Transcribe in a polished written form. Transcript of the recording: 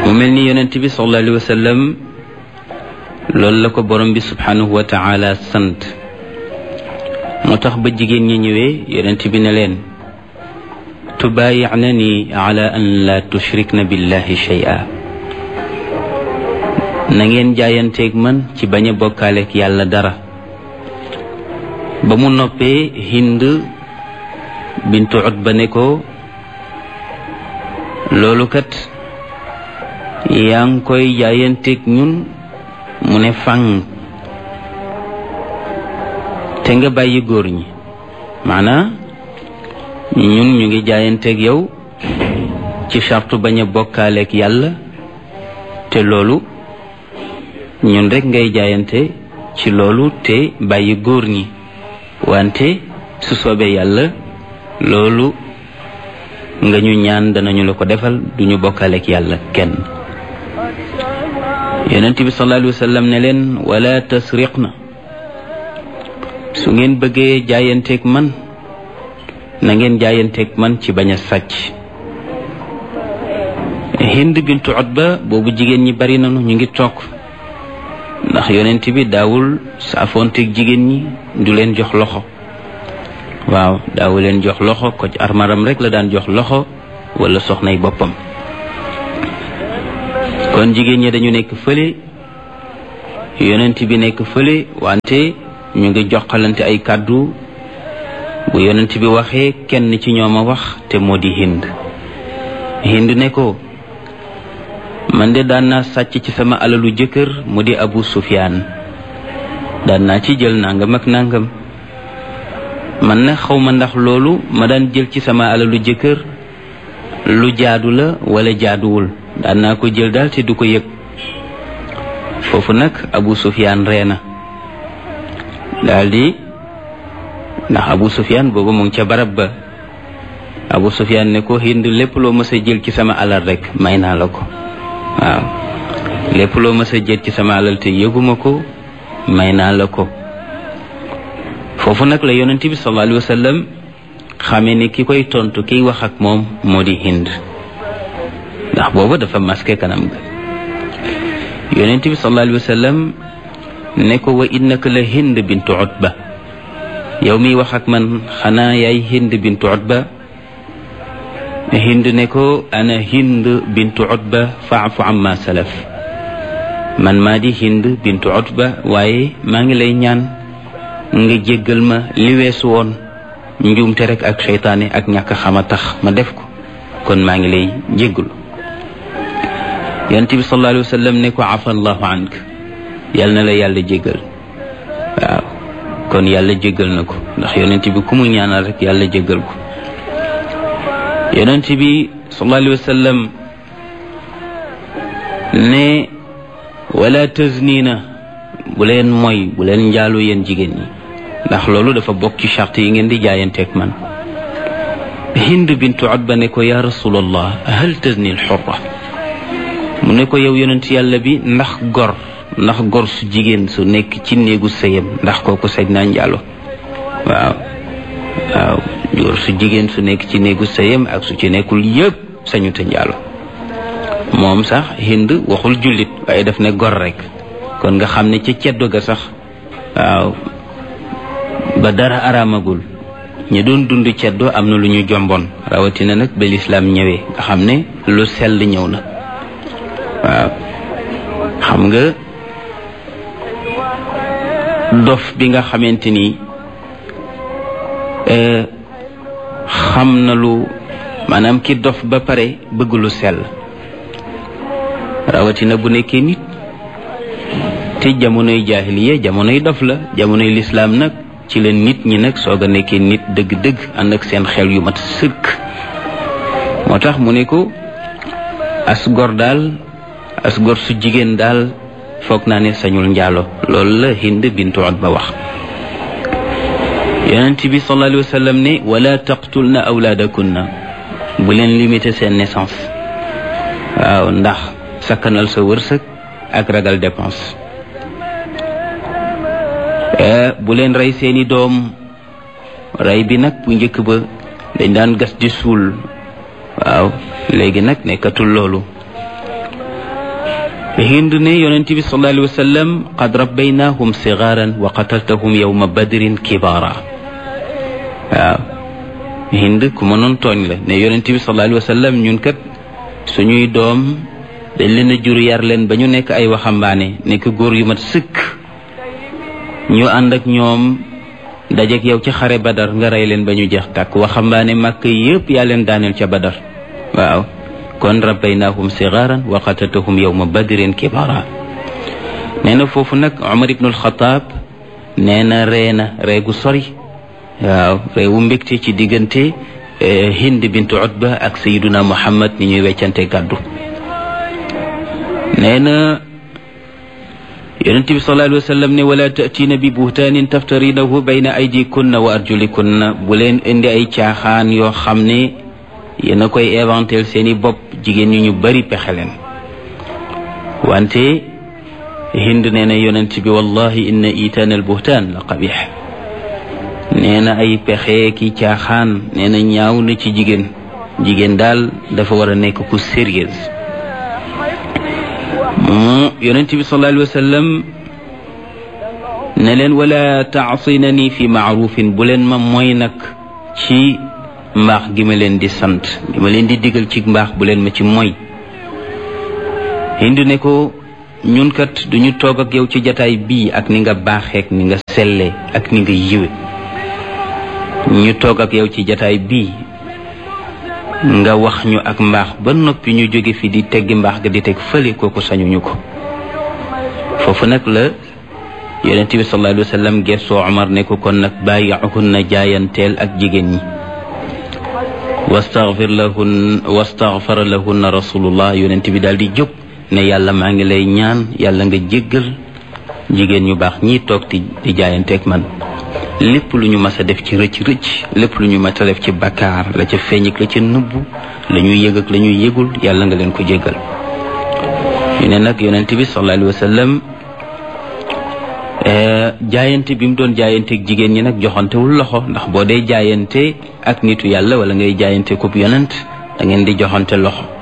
mu mel ni yonent bi sallallahu alayhi wa sallam loolu la ko borom bi subhanahu wa taala sant moo tax ba jigéen ñi ñëwee yonent bi ne leen tubaayi'nani ala an la tushrikna billahi shay'a na ngeen jaayanteeg man ci bañ a bokkaaleeg yàlla dara. ba mu noppee Hind bintu Utba ne ko loolu kat yaa ngi koy jaayanteeg ñun mu ne fang te nga bàyyi góor ñi maanaam ñun ñu ngi jaayanteeg yow ci sartu bañ a bokkaaleeg yàlla te loolu ñun rek ngay jaayante ci loolu te bàyyi góor ñi wante su soobee yàlla loolu nga ñu ñaan danañu la ko defal duñu bokkaaleeg yàlla kenn. yonent bi sallallahu alayhi wa sallam ne leen wala tasriqna su ngeen bëggee jaayanteeg man na ngeen jaayanteeg man ci bañ a sàcc. Hind bintu Utba boobu jigéen ñi bari nañu ñu ngi toog ndax yonent bi daawul saafoonteeg jigéen ñi du leen jox loxo waaw daawu leen jox loxo ko ci armaram rek la daan jox loxo wala soxnay boppam. kon jigéen ñi dañu nekk fële yonent bi nekk fële wante ñu ngi joxalante ay kàddu bu yonent bi waxee kenn ci ñoom a wax te moo di Hind ne ko man de daan naa sàcc ci sama alalu jëkkër mu di Abu Sufyaan daan naa ci jël nangam ak nangam man na xawma ndax loolu ma daan jël ci sama alalu jëkkër lu jaadu la wala jaaduwul daan naa ko jël daal te du ko yëg. foofu nag Abu Sufyaan ree na daldi ndax Abu Sufyaan boobu mu ngi ca barab ba. Abu Sufyaan ne ko Hind lépp loo mës a jël ci sama alal rek may naa la ko waaw lépp loo mës a jël ci sama alal te yëguma ko may naa la ko. foofu nag la yonent bi sallallahu alayhi wa sallam xamee ne ki koy tontu kiy wax ak moom moo di Hind ndax booba dafa masqué kanam ga. yonent bi sallallahu alayhi wa sallam ne ko wa innaka la Hind bintu Utba yow miy wax ak man xanaa yaay Hind bintu Utba. Hind ne ko ana Hind bintu Utba fa'fu amma salaf man maa di Hind bintu Utba waaye maa ngi lay ñaan nga jéggal ma li weesu woon njuumte rek ak seytaane ak ñàkk xama tax ma def ko kon maa ngi lay jéggalu. yonent bi sallallahu alayhi wa sallam ne ko afa allahu ank yal na la yàlla jéggal waaw kon yàlla jéggal na ko ndax yonent bi ku mu ñaanal rek yàlla jéggal ko. yonent bi sallallahu alayhi wa sallam ne wala taznina bu leen mooy bu leen njaalu yéen jigéen ñi ndax loolu dafa bokk ci charte yi ngeen di jaayanteeg man. Hind bintu Utba ne ko ya rasulallah hal tazni al hurra mu ne ko yow yonent yàlla bi ndax gor su jigéen su nekk ci néegu sëyam ndax kooku sañ naa njaalo waaw góor su jigéen su nekk ci néegu sëyam ak su ci nekkul yëpp sañu te njaalo. moom sax Hind waxul jullit waaye daf ne gor rek kon nga xam ne ca ceddo ga sax waaw ba dara araamagul ñi doon dund ceddo am na lu ñu jomboon rawatina nag ba lislaam ñëwee nga xam ne lu sell ñëw na waaw. xam nga dof bi nga xamante ni xam na lu maanaam ki dof ba pare bëgg lu sell rawatina bu nekkee nit te jamonoy jaahiliya jamonoy dof la jamonoy lislaam nag ci la nit ñi nag soog a nekkee nit dëgg-dëgg ànd ak seen xel yu mat sëkk. moo tax mu ne ko as gor su jigéen daal foog naa ne sañul njaalo loolu la Hind bintu Utba wax. yonent bi sallallahu alayhi wa sallam ne wala taqtulna awlaadakunna bu leen limité seen naissance waaw ndax sakkanal sa wërsëg ak ragal dépense. bu leen rey seeni doom rey bi nag bu njëkk ba dañ daan gas di suul waaw léegi nag nekkatul loolu Hind ne yonent bi sallallahu alayhi wa sallam qad rabbaynahum sigaran wa qataltahum yawma badrin kibara. waaw Hind ku mënoon tooñ la ne yonent bi sallallahu alayhi wa sallam ñun kat suñuy doom dañ leen a jur yar leen ba ñu nekk ay waxambaane nekk góor yu mat sëkk ñu ànd ak ñoom dajeek yow ci xare badar nga rey leen ba ñu jeex tàkk waxambaane màkk yépp yaa leen daaneel ca badar. waaw kon rabbaynahum sigaran wa qataltahum yawma badrin kibara. nee na foofu nag Umar ibnul Xataab nee na ree gu sori. waaw réewu mbégte ci diggante Hind bintu Utba ak Sayyiduna Muhammad ni ñuy weccante gàddu. nee na yonent bi sallallahu alayhi wa sallam ne wala ta'tiina bi buhtaanin taftarinahu bayna aydikunna wa arjulikunna bu leen indi ay caaxaan yoo xam ne yéen a koy inventel seeni bopp jigéen ñu bari pexe leen. wante Hind nee na yonent bi wallahi inna itaana al buhtaan la qabih. nee na ay pexe ki caaxaan nee na ñaaw na ci jigéen daal dafa war a nekk ku sérieuse. yonent bi sallallahu alayhi wa sallam ne leen wala taasinani fi maarufin bu leen ma mooy nag ci mbaax gi ma leen di sant gi ma leen di digal ci mbaax bu leen ma ci mooy. Hind ne ko ñun kat duñu toog ak yow ci jataay bii ak ni nga baaxeek ni nga selle ak ni nga yiwe ñu toog ak yow ci jataay bii nga wax ñu ak mbaax ba noppi ñu jóge fi di teggi mbaax ga di teg fële kooku sañuñu ko. foofu nag la yonent bi sallallahu alayhi wa sallam gëstoo Umar ne ko kon nag bàyyi'uhunna jaayanteel ak jigéen ñi. wastaghfara lahunna rasulullah yonent bi daal di jóg ne yàlla maa ngi lay ñaan yàlla nga jéggal jigéen ñu baax ñii toog di jaayanteeg man. lépp lu ñu mas a def ci rëcc lépp lu ñu mas a def ci bakkaar la ca feeñ ak la ca nëbbu la ñuy yëg ak la ñuy yëgul yàlla nga leen ko jéggal. ñu ne nag yonent bi sallallahu alayhi wa sallam jaayante bi mu doon jaayanteeg jigéen ñi nag joxantewul loxo ndax boo dee jaayante ak nitu yàlla wala ngay jaayante kub yonent da ngeen di joxante loxo.